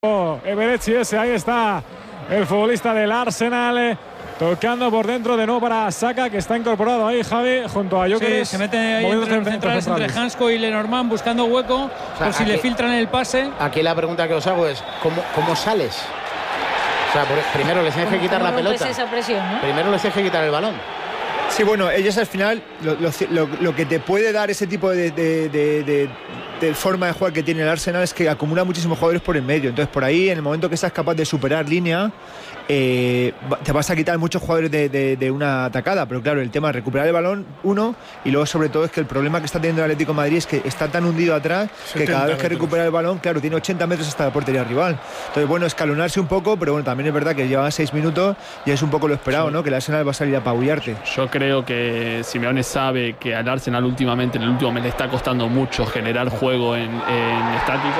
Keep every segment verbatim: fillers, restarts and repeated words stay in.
Oh, Eberechi ese, ahí está el futbolista del Arsenal, eh, tocando por dentro de nuevo para Saka, que está incorporado ahí, Javi, junto a Gyökeres. Sí, se mete ahí entre los centrales, entre Hansko y Lenormand, buscando hueco, o sea, por si aquí le filtran el pase. Aquí la pregunta que os hago es, ¿cómo, cómo sales? O sea, por, primero les tienes que quitar la pelota. Esa presión, ¿no? Primero les tienes que quitar el balón. Sí, bueno, ellos al final, lo, lo, lo que te puede dar ese tipo de, de, de, de, de forma de jugar que tiene el Arsenal es que acumula muchísimos jugadores por el medio. Entonces, por ahí, en el momento que seas capaz de superar línea, eh, te vas a quitar muchos jugadores de, de, de una atacada. Pero claro, el tema es recuperar el balón, uno, y luego, sobre todo, es que el problema que está teniendo el Atlético de Madrid es que está tan hundido atrás que cada vez que recupera el balón, claro, tiene ochenta metros hasta la portería rival. Entonces, bueno, escalonarse un poco, pero bueno, también es verdad que llevan seis minutos y es un poco lo esperado, sí, ¿no? Que el Arsenal va a salir a apabullarte. Yo creo que Simeone sabe que al Arsenal últimamente, en el último mes, le está costando mucho generar juego en, en estático.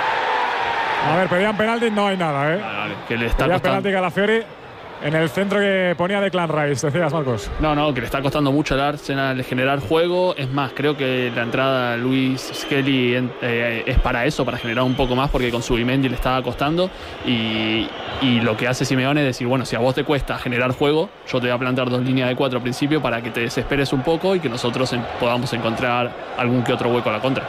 A ver, pedían penalti, no hay nada, ¿eh? Vale, vale, que le está pedían costando... penalti Calafiori en el centro que ponía Declan Rice, decías, Marcos. No, no, que le está costando mucho al Arsenal generar juego. Es más, creo que la entrada de Luis Skelly eh, es para eso, para generar un poco más, porque con Zubimendi le estaba costando. Y, y lo que hace Simeone es decir, bueno, si a vos te cuesta generar juego, yo te voy a plantar dos líneas de cuatro al principio para que te desesperes un poco y que nosotros en, podamos encontrar algún que otro hueco a la contra.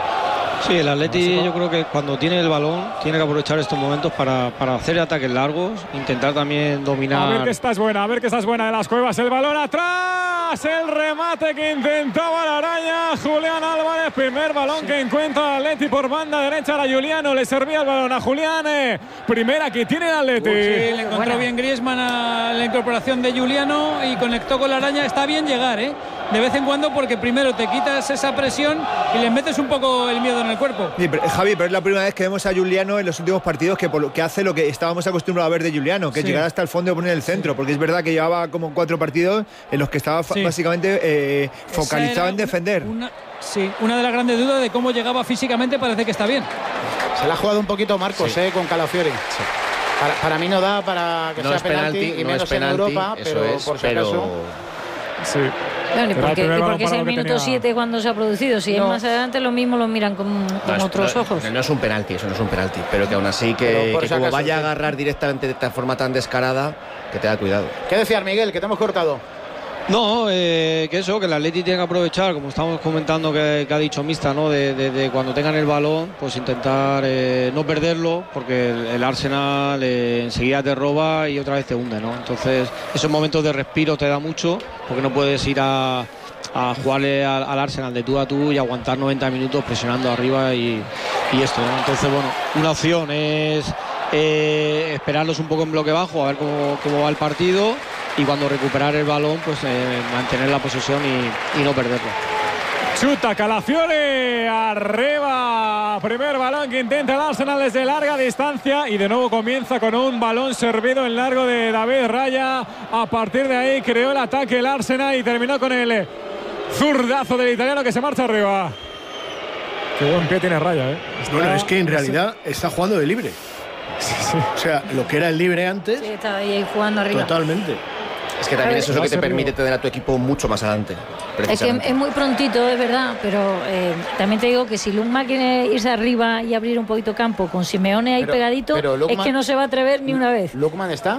Sí, el Atleti yo creo que cuando tiene el balón tiene que aprovechar estos momentos para, para hacer ataques largos, intentar también dominar. A ver que estás buena, a ver que estás buena de las Cuevas, el balón atrás, el remate que intentaba la araña, Julián Álvarez, primer balón sí. que encuentra el Atleti por banda derecha, a Juliano, le servía el balón a Julián, eh, primera que tiene el Atleti. Sí, le encontró buena. bien Griezmann a la incorporación de Juliano y conectó con la araña, está bien llegar, eh. de vez en cuando, porque primero te quitas esa presión y le metes un poco el miedo en el cuerpo. Sí, pero, Javi, pero es la primera vez que vemos a Juliano en los últimos partidos que, por lo, que hace lo que estábamos acostumbrados a ver de Juliano, que sí. es llegar hasta el fondo y poner el centro, sí. porque es verdad que llevaba como cuatro partidos en los que estaba sí. básicamente eh, focalizado en defender. Una, sí, una de las grandes dudas de cómo llegaba físicamente, parece que está bien. Se la ha jugado un poquito Marcos, sí. eh, con Calafiori. Sí. Para, para mí no da para que no sea es penalti, penalti y no menos es penalti, en Europa, pero es, por si pero... acaso. Sí. Bueno, ¿y por qué, ¿y por qué es el minuto tenía... siete cuando se ha producido? Si no. es más adelante, lo mismo lo miran con, con no, otros no, ojos. No es un penalti, eso no es un penalti, pero que aún así que, que si como acaso, vaya a agarrar directamente de esta forma tan descarada, que tenga cuidado. ¿Qué decías, Miguel? Que te hemos cortado. No, eh, que eso, que el Atleti tiene que aprovechar, como estamos comentando que, que ha dicho Mista, ¿no? De, de, de cuando tengan el balón, pues intentar eh, no perderlo, porque el, el Arsenal eh, enseguida te roba y otra vez te hunde, ¿no? Entonces, esos momentos de respiro te da mucho, porque no puedes ir a, a jugarle al, al Arsenal de tú a tú y aguantar noventa minutos presionando arriba y, y esto, ¿no? Entonces, bueno, una opción es eh, esperarlos un poco en bloque bajo, a ver cómo, cómo va el partido. Y cuando recuperar el balón, pues eh, mantener la posesión y, y no perderlo. Chuta Calafiori, arriba, primer balón que intenta el Arsenal desde larga distancia y de nuevo comienza con un balón servido en largo de David Raya. A partir de ahí creó el ataque el Arsenal y terminó con el zurdazo del italiano que se marcha arriba. Qué buen pie tiene Raya, ¿eh? Está... Bueno, es que en realidad está jugando de libre. Sí, sí. O sea, lo que era el libre antes. Sí, estaba ahí jugando arriba. Totalmente. Es que también eso es lo que te permite tener a tu equipo mucho más adelante. Es que es muy prontito, es verdad, pero eh, también te digo que si Lukman quiere irse arriba y abrir un poquito campo con Simeone ahí pero, pegadito, pero Lukman, es que no se va a atrever ni una vez. ¿Lukman está?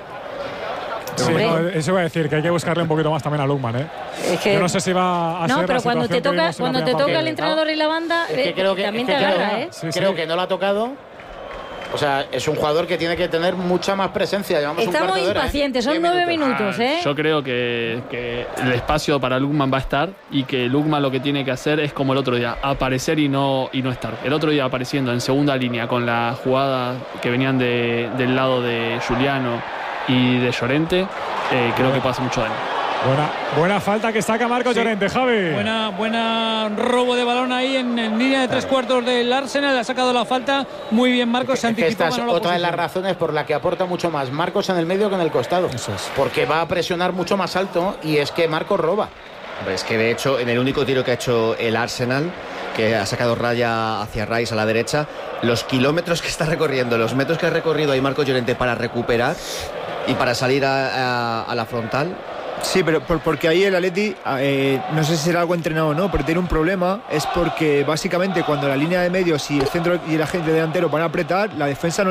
Sí, no, eso iba a decir que hay que buscarle un poquito más también a Lukman, ¿eh? Es que, yo no sé si va a no, ser pero la cuando te toca, cuando te toca el entrenador no. y la banda, es que creo que, también es que te creo, agarra, ¿eh? Sí, creo sí. que no lo ha tocado. O sea, es un jugador que tiene que tener mucha más presencia. Llevamos Estamos un impacientes, ¿eh? son nueve minutos, minutos ¿eh? Yo creo que, que el espacio para Lukman va a estar y que Lukman lo que tiene que hacer es como el otro día, aparecer y no, y no estar. El otro día apareciendo en segunda línea con la jugada que venían de, del lado de Juliano y de Llorente, eh, creo que puede hacer mucho daño. Buena, buena falta que saca Marcos sí. Llorente, Javi. Buena, buena robo de balón ahí en, en línea de tres cuartos del Arsenal. Ha sacado la falta. Muy bien, Marcos. Se anticipó. Esta es otra de las razones por la que aporta mucho más Marcos en el medio que en el costado. Eso es. Porque va a presionar mucho más alto y es que Marcos roba. Es que de hecho, en el único tiro que ha hecho el Arsenal, que ha sacado Raya hacia Rice a la derecha, los kilómetros que está recorriendo, los metros que ha recorrido ahí Marcos Llorente para recuperar y para salir a, a, a la frontal. Sí, pero por, porque ahí el Atleti, eh, no sé si será algo entrenado o no, pero tiene un problema, es porque básicamente cuando la línea de medios y el centro y el agente delantero van a apretar, la defensa no